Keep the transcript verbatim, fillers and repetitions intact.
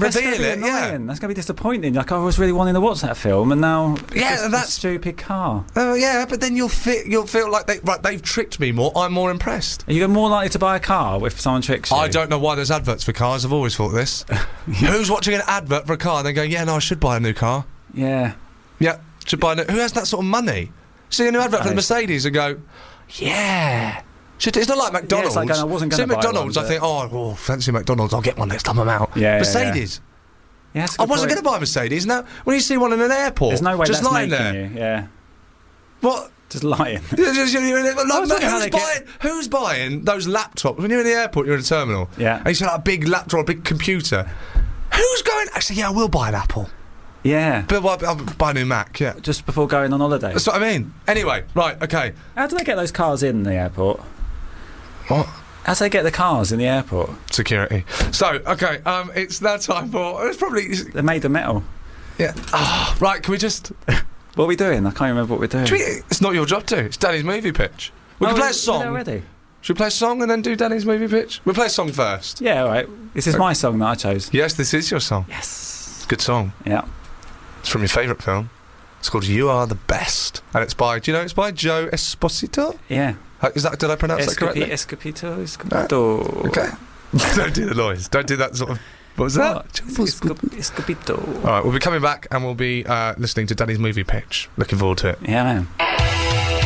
That's reveal gonna be it. Yeah. annoying. That's going to be disappointing. Like, I was really wanting to watch that film, and now it's Yeah, just that's- a stupid car. Oh yeah, but then you'll feel you'll feel like they right. They've tricked me more. I'm more impressed. Are you more likely to buy a car if someone tricks you? I don't know why there's adverts for cars. I've always thought this. Who's watching an advert for a car and then going, yeah, no, I should buy a new car. Yeah. Yeah, should buy a new... Who has that sort of money? See a new advert for the Right. Mercedes and go, yeah. Should, it's not like McDonald's. like going, I wasn't gonna See buy McDonald's, one, I think, oh, oh, fancy McDonald's, I'll get one next time I'm out. Yeah, yeah, Mercedes. Yeah, that's a I good wasn't point. going to buy a Mercedes. Now, when you see one in an airport, There's no way just that's lying making there. you. Yeah. What? Just lying. Just- just- you know, like, was wondering how who's they buying? get- Who's buying those laptops when you're in the airport? You're in a terminal. Yeah. And you see like a big laptop, a big computer. Who's going? Actually, yeah, I will buy an Apple. Yeah. But I'll, I'll buy a new Mac. Yeah. Just before going on holiday. That's what I mean. Anyway, right, okay. How do they get those cars in the airport? What? How do they get the cars in the airport? Security. So, okay, um, it's now time for. It's probably. They're made of metal. Yeah. Ah, right. Can we just? What are we doing? I can't remember what we're doing. Should we, it's not your job to. It's Danny's movie pitch. We Oh, can play a we're there song. already. Should we play a song and then do Danny's movie pitch? We'll play a song first. Yeah, all right. This is my song that I chose. Yes, this is your song. Yes. It's a good song. Yeah. It's from your favourite film. It's called You Are the Best, and it's by. Do you know it's by Joe Esposito? Yeah. Uh, Is that? Did I pronounce that Escopi- correctly? Escopito, Escopito. Okay. Don't do the noise. Don't do that sort of. What was that? Escop- Escopito. All right, we'll be coming back and we'll be uh, listening to Danny's movie pitch. Looking forward to it. Yeah, man.